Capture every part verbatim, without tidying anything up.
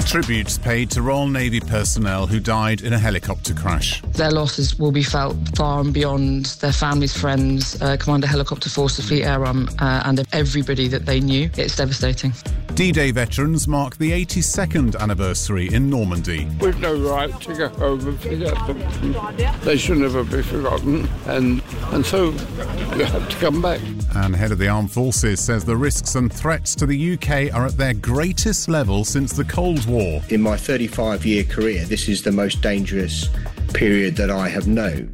Tributes paid to Royal Navy personnel who died in a helicopter crash. Their losses will be felt far and beyond their families, friends, uh, Commander Helicopter Force, the Fleet Air Arm, uh, and everybody that they knew. It's devastating. D-Day veterans mark the eighty-second anniversary in Normandy. We've no right to go home and forget them. They should never be forgotten, and and so you have to come back. And head of the Armed Forces says the risks and threats to the U K are at their greatest level since the Cold War. In my thirty-five-year career, this is the most dangerous period that I have known.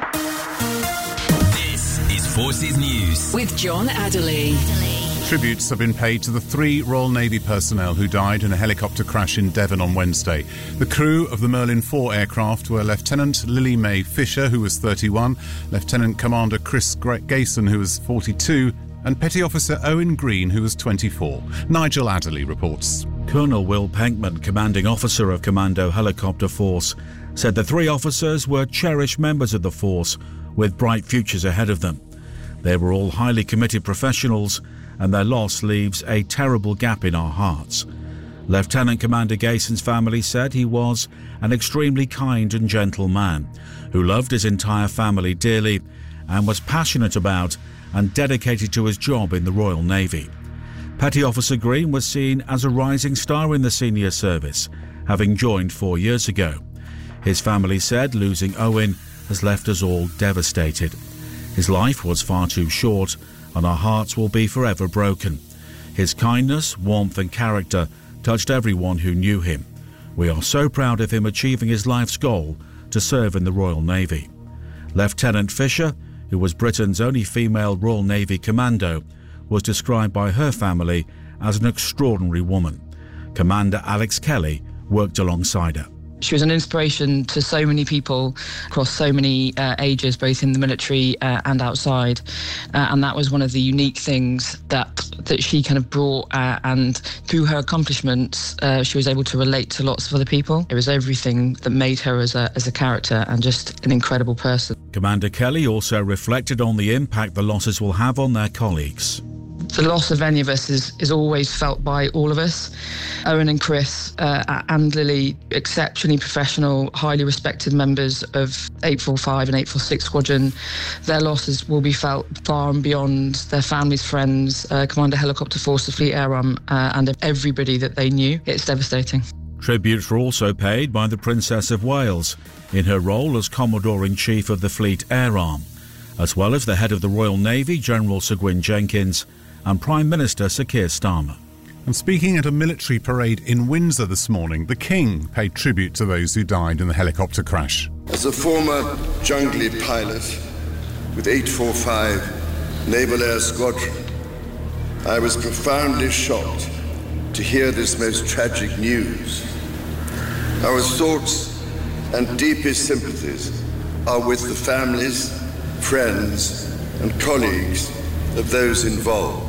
This is Forces News with John Adderley. Tributes have been paid to the three Royal Navy personnel who died in a helicopter crash in Devon on Wednesday. The crew of the Merlin four aircraft were Lieutenant Lily Mae Fisher, who was thirty-one, Lieutenant Commander Chris Gayson, who was forty-two, and Petty Officer Owen Green, who was twenty-four. Nigel Adderley reports. Colonel Will Penkman, commanding officer of Commando Helicopter Force, said the three officers were cherished members of the force with bright futures ahead of them. They were all highly committed professionals, and their loss leaves a terrible gap in our hearts. Lieutenant Commander Gayson's family said he was an extremely kind and gentle man who loved his entire family dearly and was passionate about and dedicated to his job in the Royal Navy. Petty Officer Green was seen as a rising star in the senior service, having joined four years ago. His family said losing Owen has left us all devastated. His life was far too short, and our hearts will be forever broken. His kindness, warmth and character touched everyone who knew him. We are so proud of him achieving his life's goal to serve in the Royal Navy. Lieutenant Fisher, who was Britain's only female Royal Navy commando, was described by her family as an extraordinary woman. Commander Alex Kelly worked alongside her. She was an inspiration to so many people across so many uh, ages, both in the military uh, and outside. Uh, and that was one of the unique things that that she kind of brought. Uh, and through her accomplishments, uh, she was able to relate to lots of other people. It was everything that made her as a, as a character and just an incredible person. Commander Kelly also reflected on the impact the losses will have on their colleagues. The loss of any of us is, is always felt by all of us. Owen and Chris uh, and Lily, exceptionally professional, highly respected members of eight forty-five and eight forty-six Squadron. Their losses will be felt far and beyond their families, friends, uh, Commander Helicopter Force, the Fleet Air Arm, uh, and everybody that they knew. It's devastating. Tributes were also paid by the Princess of Wales in her role as Commodore-in-Chief of the Fleet Air Arm, as well as the head of the Royal Navy, General Sir Gwyn Jenkins, and Prime Minister Sir Keir Starmer. And speaking at a military parade in Windsor this morning, the King paid tribute to those who died in the helicopter crash. As a former jungly pilot with eight forty-five Naval Air Squadron, I was profoundly shocked to hear this most tragic news. Our thoughts and deepest sympathies are with the families, friends, and colleagues of those involved.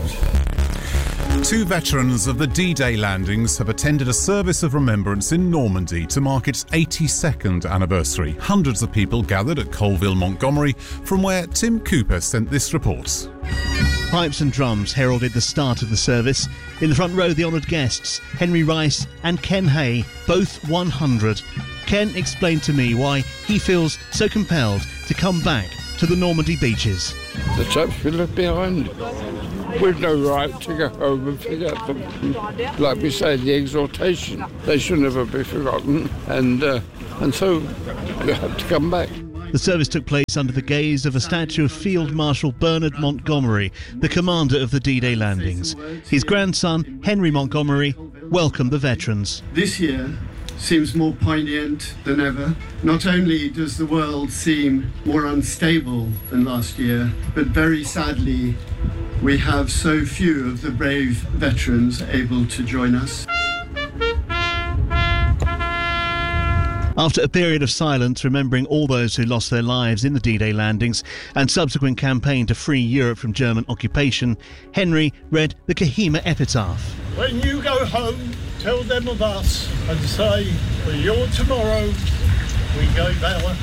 Two veterans of the D-Day landings have attended a service of remembrance in Normandy to mark its eighty-second anniversary. Hundreds of people gathered at Colville, Montgomery, from where Tim Cooper sent this report. Pipes and drums heralded the start of the service. In the front row, the honoured guests, Henry Rice and Ken Hay, both one hundred. Ken explained to me why he feels so compelled to come back to the Normandy beaches. The chaps we left behind, we've no right to go home and forget them. Like we say, the exhortation, they should never be forgotten, and uh, and so you have to come back. The service took place under the gaze of a statue of Field Marshal Bernard Montgomery, the commander of the D-Day landings. His grandson, Henry Montgomery, welcomed the veterans. This year seems more poignant than ever. Not only does the world seem more unstable than last year, but very sadly, we have so few of the brave veterans able to join us. After a period of silence remembering all those who lost their lives in the D-Day landings and subsequent campaign to free Europe from German occupation, Henry read the Kohima epitaph. When you go home, tell them of us and say, for your tomorrow, we gave our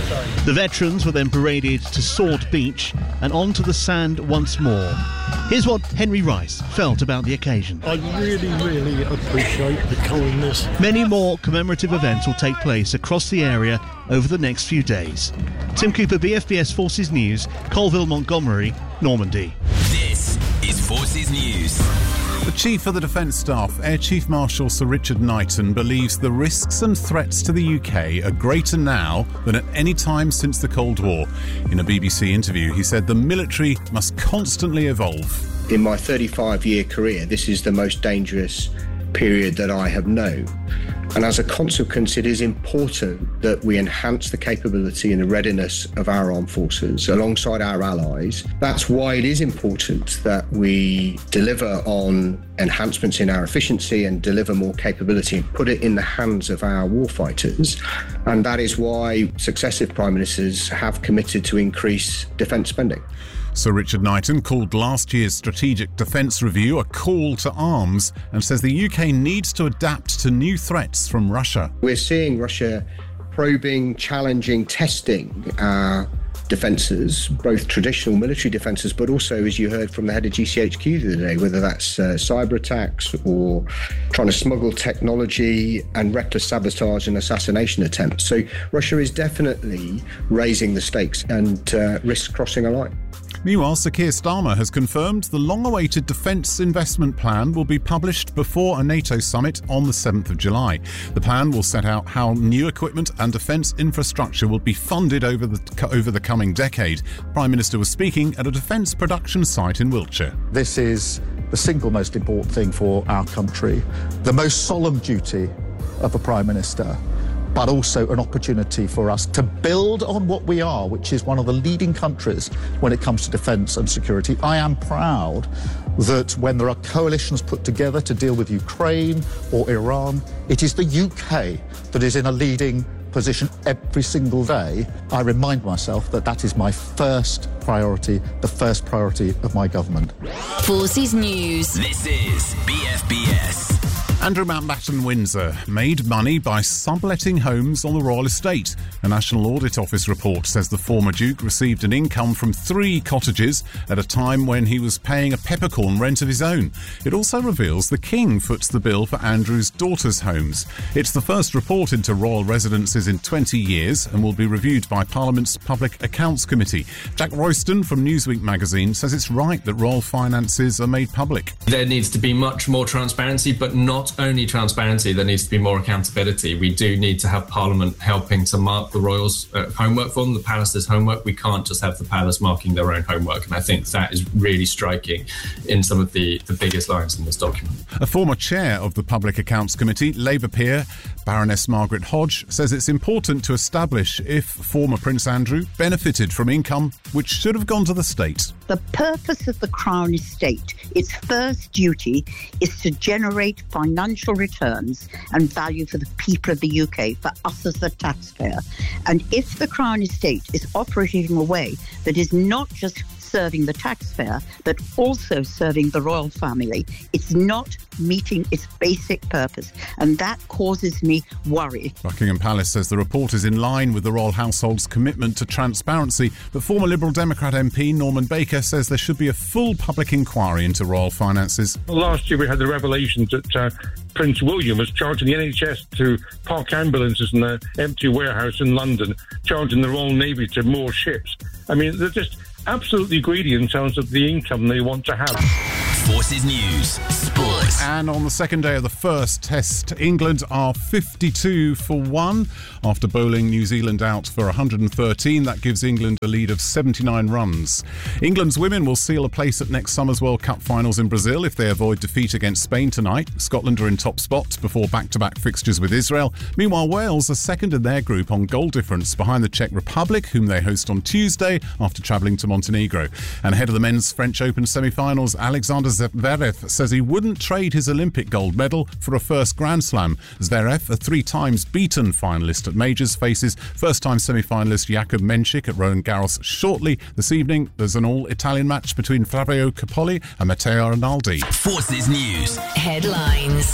The veterans were then paraded to Sword Beach and onto the sand once more. Here's what Henry Rice felt about the occasion. I really, really appreciate the kindness. Many more commemorative events will take place across the area over the next few days. Tim Cooper, B F B S Forces News, Colville, Montgomery, Normandy. This is Forces News. The Chief of the Defence Staff, Air Chief Marshal Sir Richard Knighton, believes the risks and threats to the U K are greater now than at any time since the Cold War. In a B B C interview, he said the military must constantly evolve. In my thirty-five-year career, this is the most dangerous period that I have known. And as a consequence, it is important that we enhance the capability and the readiness of our armed forces alongside our allies. That's why it is important that we deliver on enhancements in our efficiency and deliver more capability and put it in the hands of our warfighters. And that is why successive Prime Ministers have committed to increase defence spending. Sir Richard Knighton called last year's Strategic Defence Review a call to arms and says the U K needs to adapt to new threats from Russia. We're seeing Russia probing, challenging, testing our defences, both traditional military defences, but also, as you heard from the head of G C H Q the other day, whether that's uh, cyber attacks or trying to smuggle technology and reckless sabotage and assassination attempts. So Russia is definitely raising the stakes and uh, risks crossing a line. Meanwhile, Sir Keir Starmer has confirmed the long-awaited defence investment plan will be published before a NATO summit on the seventh of July. The plan will set out how new equipment and defence infrastructure will be funded over the over the coming decade. The Prime Minister was speaking at a defence production site in Wiltshire. This is the single most important thing for our country, the most solemn duty of a Prime Minister, but also an opportunity for us to build on what we are, which is one of the leading countries when it comes to defence and security. I am proud that when there are coalitions put together to deal with Ukraine or Iran, it is the U K that is in a leading position every single day. I remind myself that that is my first priority, the first priority of my government. Forces News. This is B F B S. Andrew Mountbatten Windsor made money by subletting homes on the Royal Estate. A National Audit Office report says the former Duke received an income from three cottages at a time when he was paying a peppercorn rent of his own. It also reveals the King foots the bill for Andrew's daughter's homes. It's the first report into royal residences in twenty years and will be reviewed by Parliament's Public Accounts Committee. Jack Royston from Newsweek magazine says it's right that royal finances are made public. There needs to be much more transparency, but not only transparency, there needs to be more accountability. We do need to have Parliament helping to mark the royals' uh, homework for them, the palace's homework. We can't just have the palace marking their own homework. And I think that is really striking in some of the, the biggest lines in this document. A former chair of the Public Accounts Committee, Labour peer Baroness Margaret Hodge, says it's important to establish if former Prince Andrew benefited from income which should have gone to the state. The purpose of the Crown Estate, its first duty, is to generate financial returns and value for the people of the U K, for us as the taxpayer. And if the Crown Estate is operating in a way that is not just serving the taxpayer, but also serving the royal family, it's not meeting its basic purpose. And that causes me worry. Buckingham Palace says the report is in line with the royal household's commitment to transparency, but former Liberal Democrat M P Norman Baker says there should be a full public inquiry into royal finances. Well, last year we had the revelations that uh, Prince William was charging the N H S to park ambulances in an empty warehouse in London, charging the Royal Navy to moor ships. I mean, they're just absolutely greedy in terms of the income they want to have. Forces News Sports. And on the second day of the first test, England are fifty-two for one after bowling New Zealand out for one hundred thirteen. That gives England a lead of seventy-nine runs. England's women will seal a place at next summer's World Cup finals in Brazil if they avoid defeat against Spain tonight. Scotland are in top spot before back-to-back fixtures with Israel. Meanwhile, Wales are second in their group on goal difference behind the Czech Republic, whom they host on Tuesday after travelling to Montenegro. And ahead of the men's French Open semi-finals, Alexander Zverev says he wouldn't trade his Olympic gold medal for a first Grand Slam. Zverev, a three times beaten finalist at majors, faces first-time semi-finalist Jakub Menchik at Roland Garros shortly. This evening, there's an all-Italian match between Flavio Capoli and Matteo Rinaldi. Forces News headlines.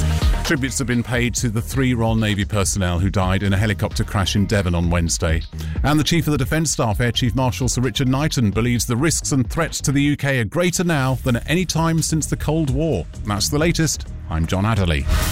Tributes have been paid to the three Royal Navy personnel who died in a helicopter crash in Devon on Wednesday. And the Chief of the Defence Staff, Air Chief Marshal Sir Richard Knighton, believes the risks and threats to the U K are greater now than at any time since the Cold War. That's the latest. I'm John Adderley.